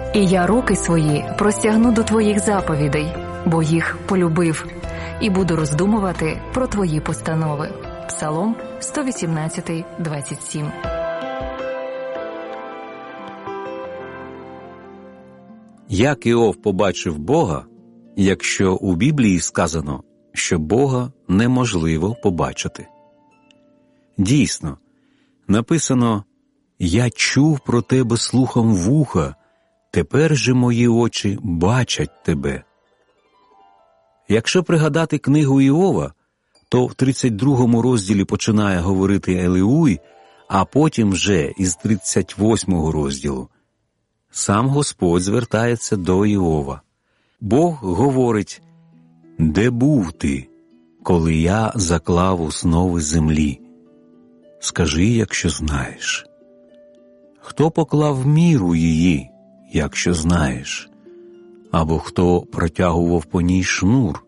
І я руки свої простягну до твоїх заповідей, бо їх полюбив, і буду роздумувати про твої постанови. Псалом 118, 27. Як Іов побачив Бога, якщо у Біблії сказано, що Бога неможливо побачити? Дійсно, написано: «Я чув про тебе слухом вуха, тепер же мої очі бачать тебе». Якщо пригадати книгу Іова, то в 32 розділі починає говорити Елеуй, а потім вже із 38 розділу сам Господь звертається до Іова. Бог говорить: «Де був ти, коли я заклав основи землі? Скажи, якщо знаєш. Хто поклав міру її, якщо знаєш? Або хто протягував по ній шнур?»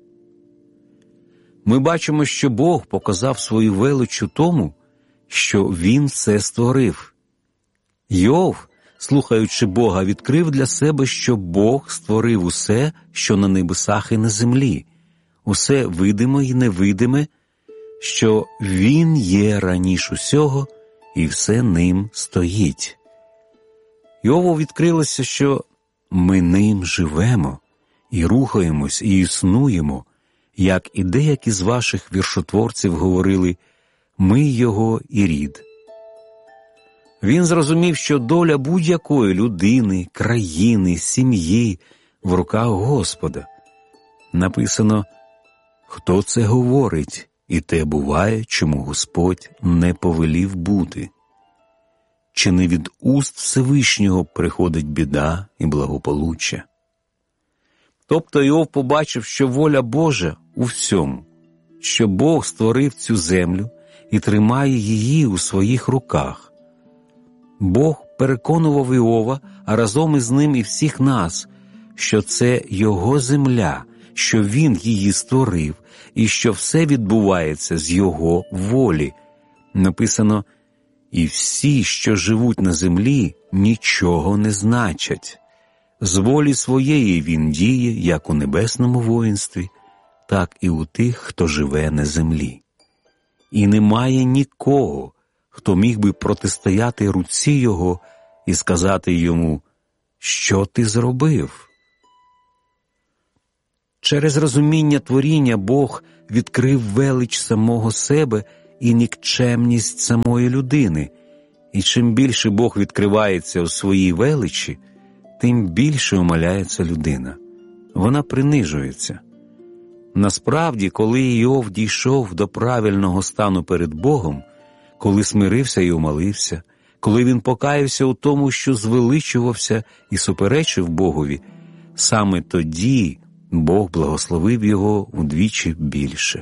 Ми бачимо, що Бог показав свою велич у тому, що Він все створив. Йов, слухаючи Бога, відкрив для себе, що Бог створив усе, що на небесах і на землі, усе видиме і невидиме, що Він є раніше усього, і все ним стоїть. Йову відкрилося, що ми ним живемо, і рухаємось, і існуємо, як і деякі з ваших віршотворців говорили: «Ми його і рід». Він зрозумів, що доля будь-якої людини, країни, сім'ї в руках Господа. Написано: «Хто це говорить, і те буває, чому Господь не повелів бути? Чи не від уст Всевишнього приходить біда і благополуччя?» Тобто Іов побачив, що воля Божа у всьому, що Бог створив цю землю і тримає її у своїх руках. Бог переконував Іова, а разом із ним і всіх нас, що це Його земля, що Він її створив і що все відбувається з Його волі. Написано: «І всі, що живуть на землі, нічого не значать. З волі своєї Він діє, як у небесному воїнстві, так і у тих, хто живе на землі. І немає нікого, хто міг би протистояти руці Його і сказати Йому: що ти зробив?» Через розуміння творіння Бог відкрив велич самого себе і нікчемність самої людини. І чим більше Бог відкривається у своїй величі, тим більше умаляється людина. Вона принижується. Насправді, коли Іов дійшов до правильного стану перед Богом, коли смирився і умолився, коли він покаявся у тому, що звеличувався і суперечив Богові, саме тоді Бог благословив його удвічі більше.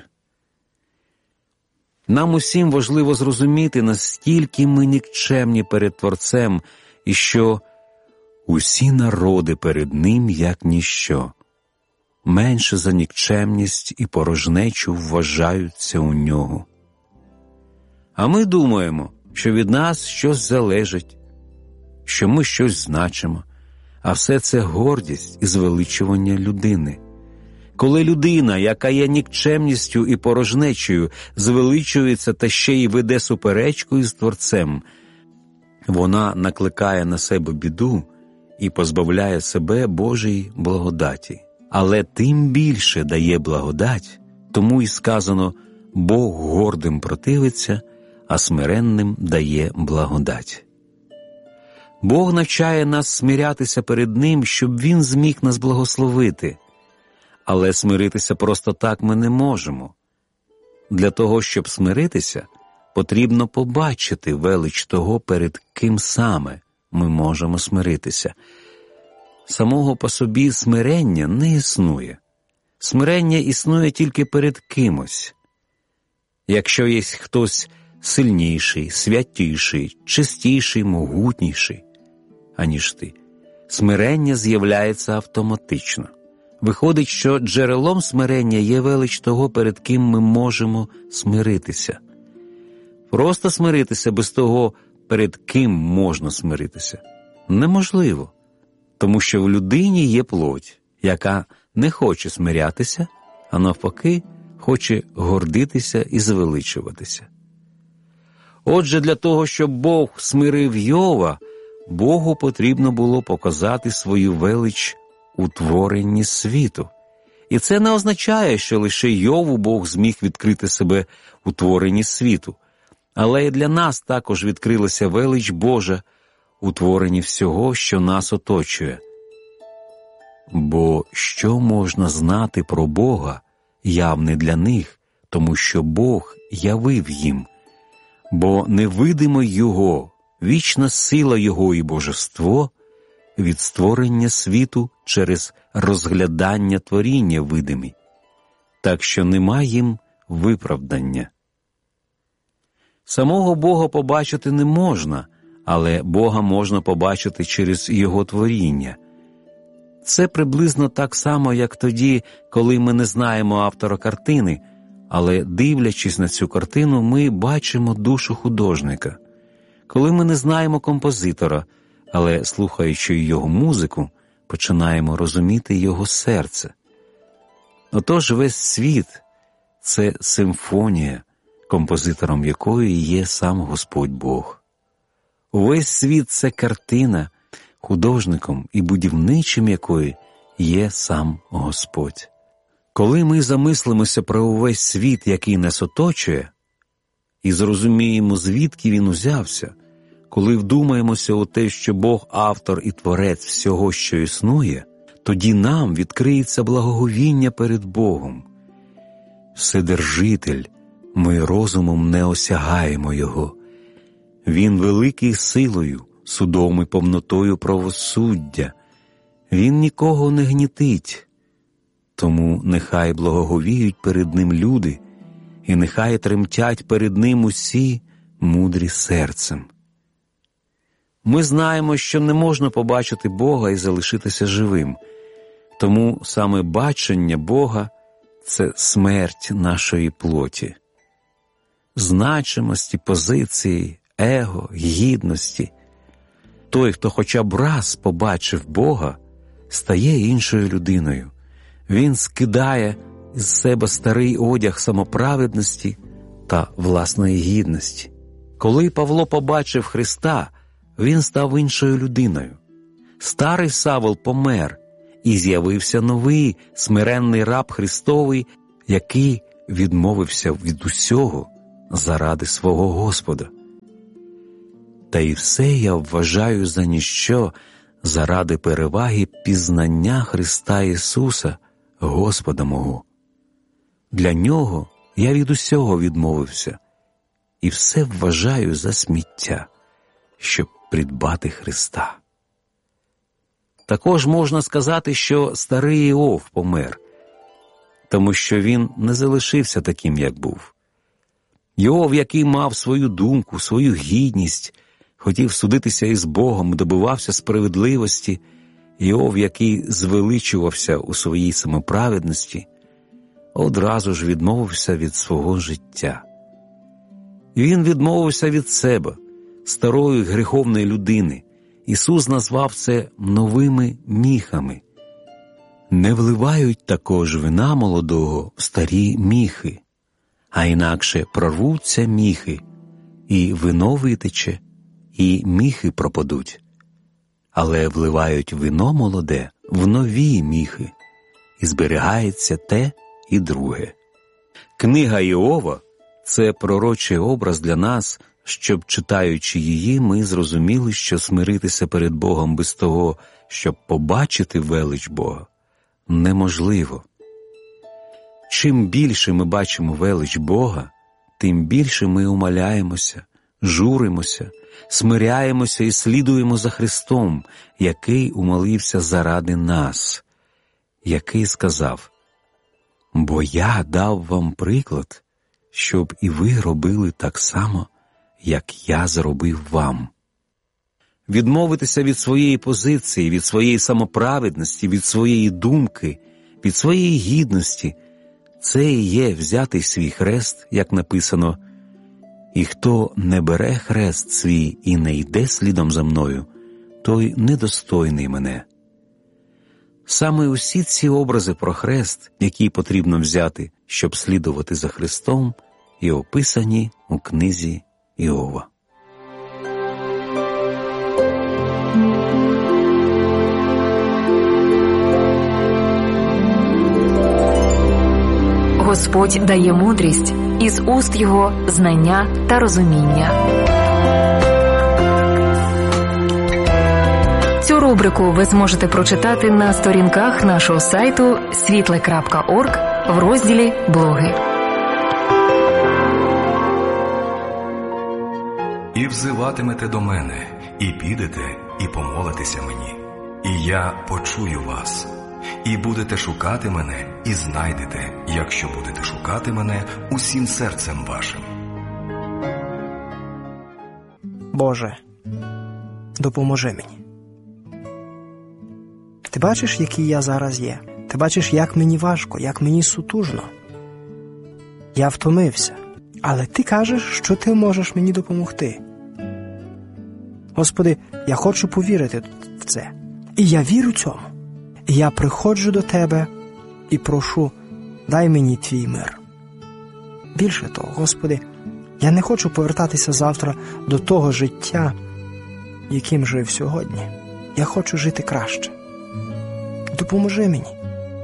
Нам усім важливо зрозуміти, наскільки ми нікчемні перед Творцем, і що усі народи перед Ним як ніщо. Менше за нікчемність і порожнечу вважаються у Нього. А ми думаємо, що від нас щось залежить, що ми щось значимо, а все це гордість і звеличування людини. Коли людина, яка є нікчемністю і порожнечею, звеличується та ще й веде суперечку із Творцем, вона накликає на себе біду і позбавляє себе Божої благодаті. Але тим більше дає благодать, тому і сказано: «Бог гордим противиться, а смиренним дає благодать». Бог навчає нас смирятися перед Ним, щоб Він зміг нас благословити. Але смиритися просто так ми не можемо. Для того, щоб смиритися, потрібно побачити велич того, перед ким саме ми можемо смиритися. Самого по собі смирення не існує. Смирення існує тільки перед кимось. Якщо є хтось сильніший, святіший, чистіший, могутніший, аніж ти, смирення з'являється автоматично. Виходить, що джерелом смирення є велич того, перед ким ми можемо смиритися. Просто смиритися без того, перед ким можна смиритися, неможливо. тому що в людині є плоть, яка не хоче смирятися, а навпаки, хоче гордитися і звеличуватися. Отже, для того, щоб Бог смирив Йова, Богу потрібно було показати свою велич у творенні світу. І це не означає, що лише Йову Бог зміг відкрити себе у творенні світу, але і для нас також відкрилася велич Божа у творенні всього, що нас оточує. Бо що можна знати про Бога, явне для них, тому що Бог явив їм, бо невидимо Його, вічна сила Його і божество від створення світу через розглядання творіння видимі, так що нема їм виправдання. Самого Бога побачити не можна, але Бога можна побачити через Його творіння. Це приблизно так само, як тоді, коли ми не знаємо автора картини, але, дивлячись на цю картину, ми бачимо душу художника. Коли ми не знаємо композитора, але, слухаючи його музику, починаємо розуміти його серце. Отож, весь світ – це симфонія, композитором якої є сам Господь Бог. Увесь світ – це картина, художником і будівничим якої є сам Господь. Коли ми замислимося про увесь світ, який нас оточує, і зрозуміємо, звідки він узявся, коли вдумаємося у те, що Бог – автор і творець всього, що існує, тоді нам відкриється благоговіння перед Богом. Вседержитель, ми розумом не осягаємо Його. Він великий силою, судом і повнотою правосуддя. Він нікого не гнітить. Тому нехай благоговіють перед Ним люди, і нехай тремтять перед Ним усі мудрі серцем. Ми знаємо, що не можна побачити Бога і залишитися живим. Тому саме бачення Бога – це смерть нашої плоті. Значимості, позиції, его, гідності. Той, хто хоча б раз побачив Бога, стає іншою людиною. Він скидає з себе старий одяг самоправедності та власної гідності. Коли Павло побачив Христа, він став іншою людиною. Старий Савл помер, і з'явився новий, смиренний раб Христовий, який відмовився від усього заради свого Господа. Та й все я вважаю за ніщо заради переваги пізнання Христа Ісуса, Господа мого. Для Нього я від усього відмовився, і все вважаю за сміття, щоб придбати Христа. Також можна сказати, що старий Іов помер, тому що він не залишився таким, як був. Іов, який мав свою думку, свою гідність, хотів судитися із Богом, добивався справедливості, Іов, який звеличувався у своїй самоправедності, одразу ж відмовився від свого життя. Він відмовився від себе, старої гріховної людини. Ісус назвав це новими міхами. Не вливають також вина молодого в старі міхи, а інакше прорвуться міхи, і вино витече, і міхи пропадуть. Але вливають вино молоде в нові міхи, і зберігається те і друге. Книга Іова – це пророчий образ для нас, щоб, читаючи її, ми зрозуміли, що смиритися перед Богом без того, щоб побачити велич Бога, неможливо. Чим більше ми бачимо велич Бога, тим більше ми умиляємося, журимося, смиряємося і слідуємо за Христом, який умолився заради нас, який сказав: «Бо я дав вам приклад, щоб і ви робили так само, як я зробив вам». Відмовитися від своєї позиції, від своєї самоправедності, від своєї думки, від своєї гідності – це і є взяти свій хрест, як написано: «І хто не бере хрест свій і не йде слідом за мною, той недостойний мене». Саме усі ці образи про хрест, які потрібно взяти, щоб слідувати за Христом, і описані у книзі Іова. Господь дає мудрість, із уст Його знання та розуміння. Цю рубрику ви зможете прочитати на сторінках нашого сайту svitle.org в розділі «Блоги». «І взиватимете до мене, і підете, і помолитеся мені, і я почую вас. І будете шукати мене, і знайдете, якщо будете шукати мене усім серцем вашим». Боже, допоможи мені. Ти бачиш, який я зараз є? Ти бачиш, як мені важко, як мені сутужно. Я втомився, але Ти кажеш, що Ти можеш мені допомогти. Господи, я хочу повірити в це. І я вірю цьому. І я приходжу до Тебе і прошу, дай мені Твій мир. Більше того, Господи, я не хочу повертатися завтра до того життя, яким жив сьогодні. Я хочу жити краще. Допоможи мені.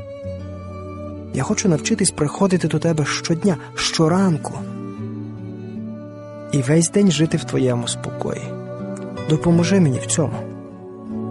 Я хочу навчитись приходити до Тебе щодня, щоранку. І весь день жити в Твоєму спокої. Допоможи мені в цьому.